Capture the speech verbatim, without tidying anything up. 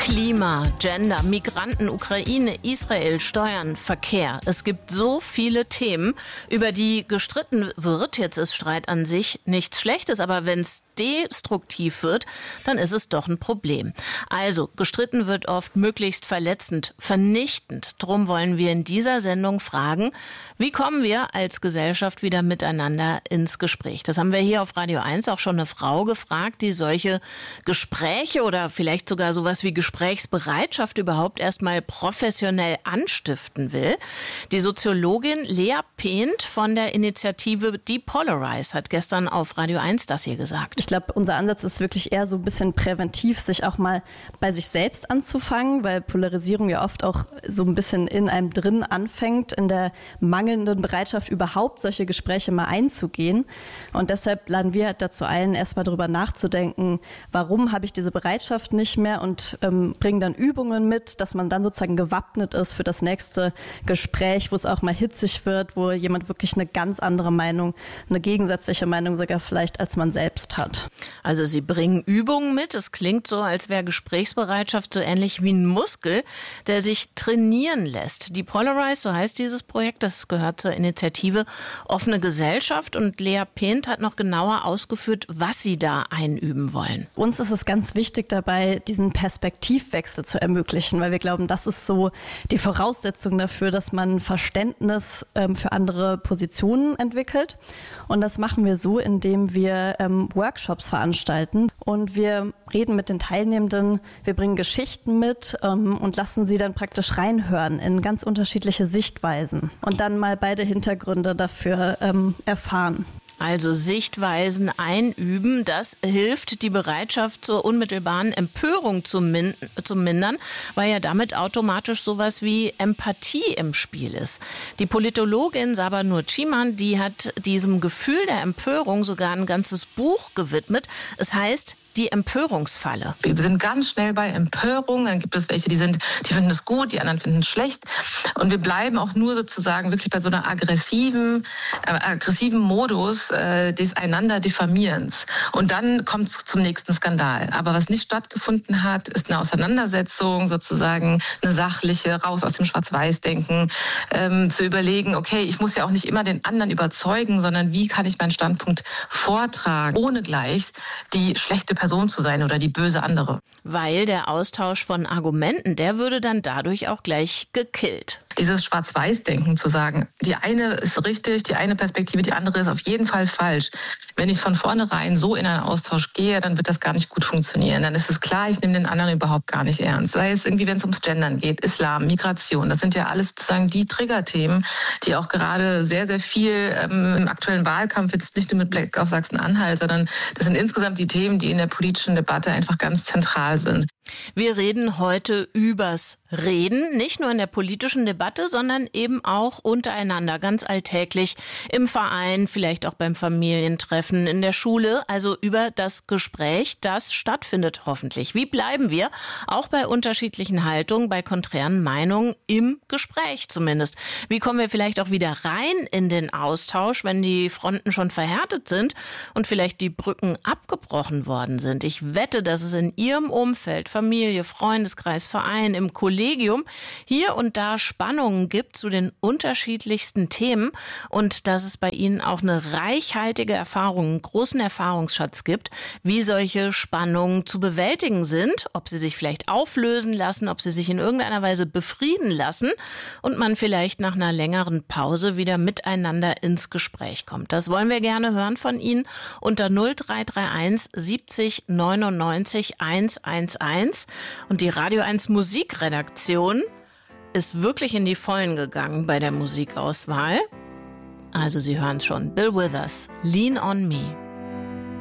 Klima, Gender, Migranten, Ukraine, Israel, Steuern, Verkehr. Es gibt so viele Themen, über die gestritten wird. Jetzt ist Streit an sich nichts Schlechtes, aber wenn es destruktiv wird, dann ist es doch ein Problem. Also, gestritten wird oft möglichst verletzend, vernichtend. Drum wollen wir in dieser Sendung fragen, wie kommen wir als Gesellschaft wieder miteinander ins Gespräch? Das haben wir hier auf Radio eins auch schon eine Frau gefragt, die solche Gespräche oder vielleicht sogar sowas wie Gesprächsbereitschaft überhaupt erstmal professionell anstiften will. Die Soziologin Lea Pehnt von der Initiative Depolarize hat gestern auf Radio eins das hier gesagt. Ich glaube, unser Ansatz ist wirklich eher so ein bisschen präventiv, sich auch mal bei sich selbst anzufangen, weil Polarisierung ja oft auch so ein bisschen in einem drin anfängt, in der mangelnden Bereitschaft überhaupt solche Gespräche mal einzugehen. Und deshalb laden wir halt dazu ein, erstmal darüber nachzudenken, warum habe ich diese Bereitschaft nicht mehr und ähm, bringen dann Übungen mit, dass man dann sozusagen gewappnet ist für das nächste Gespräch, wo es auch mal hitzig wird, wo jemand wirklich eine ganz andere Meinung, eine gegensätzliche Meinung sogar vielleicht als man selbst hat. Also Sie bringen Übungen mit. Es klingt so, als wäre Gesprächsbereitschaft so ähnlich wie ein Muskel, der sich trainieren lässt. Depolarize, so heißt dieses Projekt, das gehört zur Initiative Offene Gesellschaft. Und Lea Pehnt hat noch genauer ausgeführt, was Sie da einüben wollen. Uns ist es ganz wichtig dabei, diesen Perspektivwechsel zu ermöglichen, weil wir glauben, das ist so die Voraussetzung dafür, dass man Verständnis ähm, für andere Positionen entwickelt. Und das machen wir so, indem wir ähm, Workshops veranstalten und wir reden mit den Teilnehmenden, wir bringen Geschichten mit ähm, und lassen sie dann praktisch reinhören in ganz unterschiedliche Sichtweisen und dann mal beide Hintergründe dafür ähm, erfahren. Also Sichtweisen einüben, das hilft, die Bereitschaft zur unmittelbaren Empörung zu, min- zu mindern, weil ja damit automatisch sowas wie Empathie im Spiel ist. Die Politologin Sabah Nur-Ciman, die hat diesem Gefühl der Empörung sogar ein ganzes Buch gewidmet. Es heißt Die Empörungsfalle. Wir sind ganz schnell bei Empörung. Dann gibt es welche, die sind, die finden es gut, die anderen finden es schlecht. Und wir bleiben auch nur sozusagen wirklich bei so einer aggressiven, äh, aggressiven Modus äh, des einander Diffamierens. Und dann kommt es zum nächsten Skandal. Aber was nicht stattgefunden hat, ist eine Auseinandersetzung, sozusagen eine sachliche, raus aus dem Schwarz-Weiß-Denken, ähm, zu überlegen, okay, ich muss ja auch nicht immer den anderen überzeugen, sondern wie kann ich meinen Standpunkt vortragen, ohne gleich die schlechte Person Person zu sein oder die böse andere. Weil der Austausch von Argumenten, der würde dann dadurch auch gleich gekillt. Dieses Schwarz-Weiß-Denken zu sagen, die eine ist richtig, die eine Perspektive, die andere ist auf jeden Fall falsch. Wenn ich von vornherein so in einen Austausch gehe, dann wird das gar nicht gut funktionieren. Dann ist es klar, ich nehme den anderen überhaupt gar nicht ernst. Sei es irgendwie, wenn es ums Gendern geht, Islam, Migration. Das sind ja alles sozusagen die Triggerthemen, die auch gerade sehr, sehr viel ähm, im aktuellen Wahlkampf, jetzt nicht nur mit Blick auf Sachsen-Anhalt, sondern das sind insgesamt die Themen, die in der politischen Debatte einfach ganz zentral sind. Wir reden heute übers Reden, nicht nur in der politischen Debatte, sondern eben auch untereinander, ganz alltäglich, im Verein, vielleicht auch beim Familientreffen, in der Schule, also über das Gespräch, das stattfindet hoffentlich. Wie bleiben wir, auch bei unterschiedlichen Haltungen, bei konträren Meinungen, im Gespräch zumindest? Wie kommen wir vielleicht auch wieder rein in den Austausch, wenn die Fronten schon verhärtet sind und vielleicht die Brücken abgebrochen worden sind? Ich wette, dass es in Ihrem Umfeld, Familie, Freundeskreis, Verein, im Kollegium hier und da Spannungen gibt zu den unterschiedlichsten Themen und dass es bei Ihnen auch eine reichhaltige Erfahrung, einen großen Erfahrungsschatz gibt, wie solche Spannungen zu bewältigen sind, ob sie sich vielleicht auflösen lassen, ob sie sich in irgendeiner Weise befrieden lassen und man vielleicht nach einer längeren Pause wieder miteinander ins Gespräch kommt. Das wollen wir gerne hören von Ihnen unter null drei drei eins siebzig neunundneunzig hundertelf. Und die Radio eins Musikredaktion ist wirklich in die Vollen gegangen bei der Musikauswahl. Also Sie hören es schon, Bill Withers, Lean on Me.